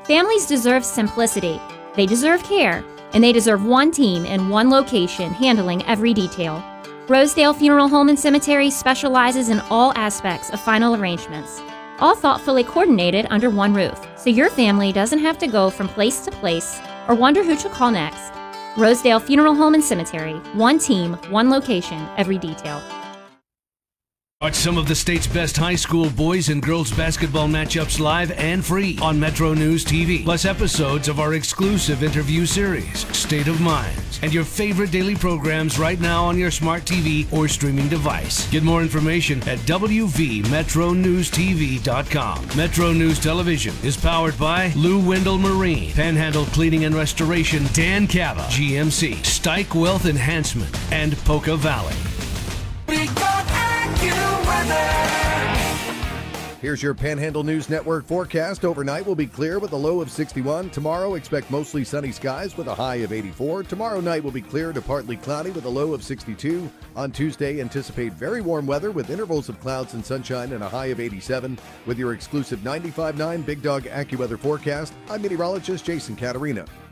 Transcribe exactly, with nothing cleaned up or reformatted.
Families deserve simplicity, they deserve care, and they deserve one team in one location handling every detail. Rosedale Funeral Home and Cemetery specializes in all aspects of final arrangements, all thoughtfully coordinated under one roof, so your family doesn't have to go from place to place or wonder who to call next. Rosedale Funeral Home and Cemetery, one team, one location, every detail. Watch some of the state's best high school boys and girls basketball matchups live and free on Metro News T V. Plus episodes of our exclusive interview series, State of Minds, and your favorite daily programs right now on your smart T V or streaming device. Get more information at w v metro news t v dot com. Metro News Television is powered by Lou Wendell Marine, Panhandle Cleaning and Restoration, Dan Cava, G M C, Stike Wealth Enhancement, and Poca Valley. Here's your Panhandle News Network forecast. Overnight will be clear with a low of sixty-one. Tomorrow, expect mostly sunny skies with a high of eighty-four. Tomorrow night will be clear to partly cloudy with a low of sixty-two. On Tuesday, anticipate very warm weather with intervals of clouds and sunshine and a high of eighty-seven. With your exclusive ninety-five point nine Big Dog AccuWeather forecast, I'm meteorologist Jason Caterina.